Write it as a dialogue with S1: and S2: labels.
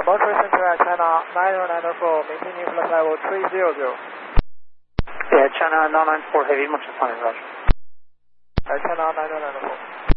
S1: Most recent China 9094, maintaining flight level 300.
S2: Yeah, China 994 Heavy, much fine, Roger.
S1: China 9094.